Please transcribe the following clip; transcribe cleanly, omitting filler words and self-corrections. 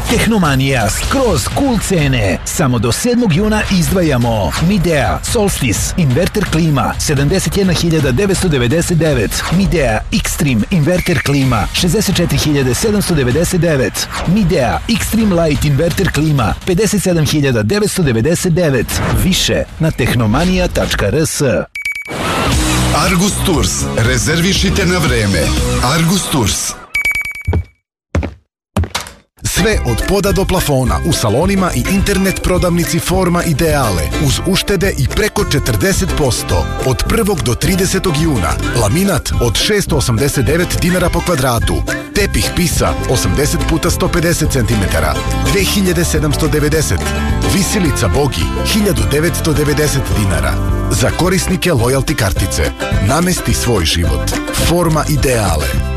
Tehnomanija, skroz cool cene. Samo do 7. juna izdvajamo Midea Solstice inverter klima 71.999, Midea Extreme inverter klima 64.799, Midea Extreme Light inverter klima 57.999. Više na tehnomanija.rs. Argus Tours. Rezervišite na vreme. Argus Tours. Sve od poda do plafona u salonima i internet prodavnici Forma Ideale uz uštede i preko 40%. Od 1. do 30. juna. Laminat od 689 dinara po kvadratu. Tepih Pisa 80 puta 150 cm 2790. Visilica Bogi 1990 dinara. Za korisnike lojalty kartice. Namesti svoj život. Forma Ideale.